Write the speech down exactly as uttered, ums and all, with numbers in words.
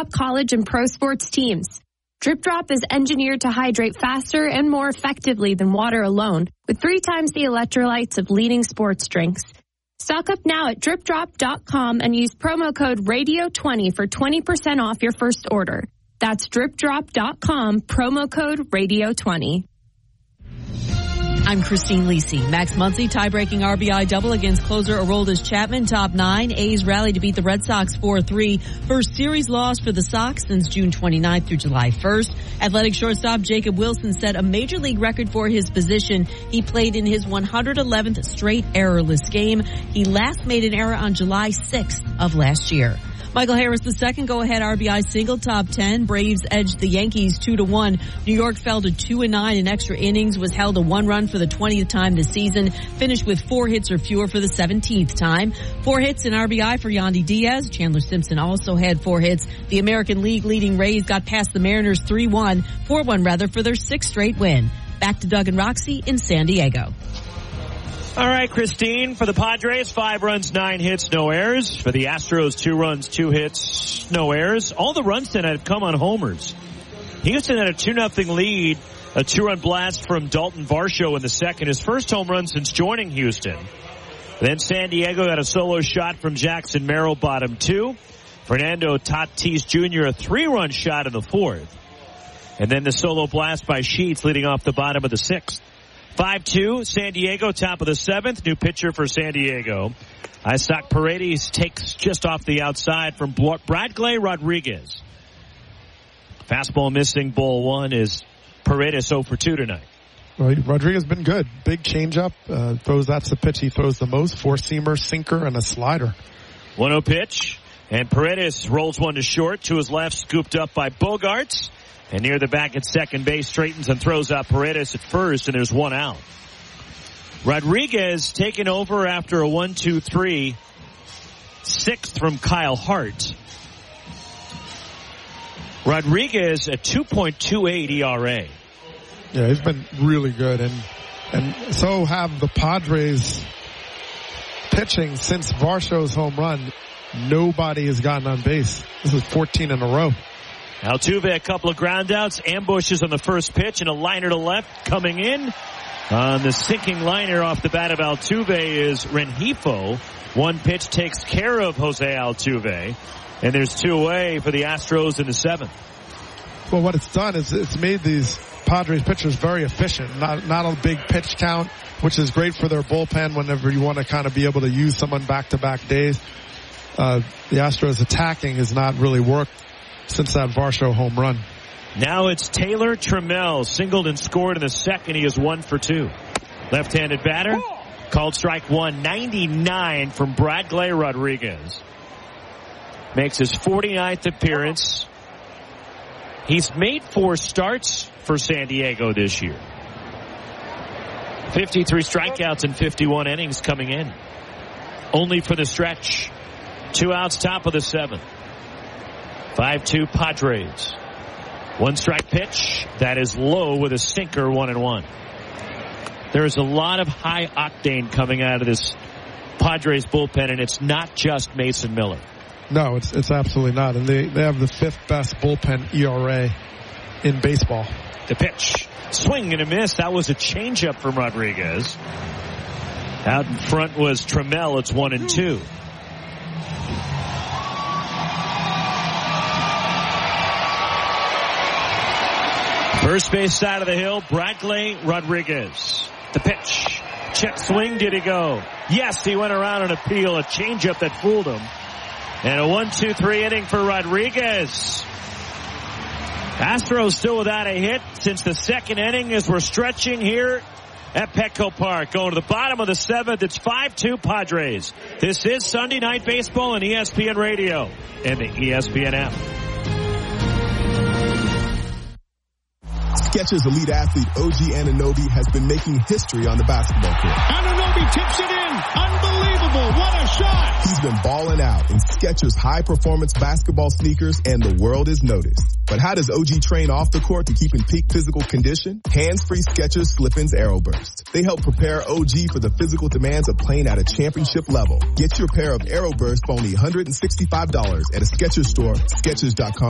top college and pro sports teams. Drip Drop is engineered to hydrate faster and more effectively than water alone, with three times the electrolytes of leading sports drinks. Stock up now at drip drop dot com and use promo code radio twenty for twenty percent off your first order. That's drip drop dot com, promo code radio twenty. I'm Christine Lisi. Max Muncy tie-breaking R B I double against closer Aroldis Chapman. Top nine. A's rally to beat the Red Sox four three. First series loss for the Sox since June twenty-ninth through July first. Athletic shortstop Jacob Wilson set a major league record for his position. He played in his one hundred eleventh straight errorless game. He last made an error on July sixth of last year. Michael Harris, the second go-ahead R B I single, top ten. Braves edged the Yankees two to one. New York fell to two and nine in extra innings, was held to one run for the twentieth time this season, finished with four hits or fewer for the seventeenth time. Four hits in R B I for Yandy Diaz. Chandler Simpson also had four hits. The American League leading Rays got past the Mariners three one, four one rather, for their sixth straight win. Back to Doug and Roxy in San Diego. All right, Christine, for the Padres, five runs, nine hits, no errors. For the Astros, two runs, two hits, no errors. All the runs tonight have come on homers. Houston had a two nothing lead, a two-run blast from Dalton Varsho in the second, his first home run since joining Houston. Then San Diego got a solo shot from Jackson Merrill, bottom two. Fernando Tatis Junior, a three-run shot in the fourth. And then the solo blast by Sheets leading off the bottom of the sixth. five two, San Diego, top of the seventh. New pitcher for San Diego. Isaac Paredes takes just off the outside from Bradley Rodriguez. Fastball missing, ball one is Paredes oh for two tonight. Well, Rodriguez has been good. Big changeup. Uh, throws, that's the pitch he throws the most. Four-seamer, sinker, and a slider. one oh pitch. And Paredes rolls one to short. To his left, scooped up by Bogaerts. And near the back at second base, straightens and throws out Paredes at first, and there's one out. Rodriguez taken over after a one two three, sixth from Kyle Hart. Rodriguez at two point two eight E R A. Yeah, he's been really good, and and so have the Padres pitching since Varsho's home run. Nobody has gotten on base. This is fourteen in a row. Altuve, a couple of ground outs, ambushes on the first pitch, and a liner to left coming in. On the sinking liner off the bat of Altuve is Rengifo. One pitch takes care of Jose Altuve, and there's two away for the Astros in the seventh. Well, what it's done is it's made these Padres pitchers very efficient. Not not a big pitch count, which is great for their bullpen whenever you want to kind of be able to use someone back-to-back days. Uh, the Astros attacking has not really worked since that Varsho home run. Now it's Taylor Trammell, singled and scored in the second. He is one for two. Left-handed batter, called strike one, ninety-nine from Bradley Rodriguez. Makes his forty-ninth appearance. He's made four starts for San Diego this year. fifty-three strikeouts in fifty-one innings coming in. Only for the stretch. Two outs, top of the seventh. five two Padres. One strike pitch. That is low with a sinker, one and one. There is a lot of high octane coming out of this Padres bullpen, and it's not just Mason Miller. No, it's it's absolutely not. And they, they have the fifth best bullpen E R A in baseball. The pitch. Swing and a miss. That was a changeup from Rodriguez. Out in front was Trammell. It's one and two. First base side of the hill, Bradley Rodriguez. The pitch. Check swing. Did he go? Yes, he went around and appeal. A changeup that fooled him. And a one two three inning for Rodriguez. Astros still without a hit since the second inning as we're stretching here at Petco Park. Going to the bottom of the seventh, it's five two Padres. This is Sunday Night Baseball on E S P N Radio and the E S P N app. Skechers elite athlete O G Anunoby has been making history on the basketball court. Anunoby tips it in. Unbelievable. What a shot. He's been balling out in Skechers high-performance basketball sneakers, and the world has noticed. But how does O G train off the court to keep in peak physical condition? Hands-free Skechers Slip-ins Aeroburst. They help prepare O G for the physical demands of playing at a championship level. Get your pair of Aeroburst for only one hundred sixty-five dollars at a Skechers store, Skechers dot com.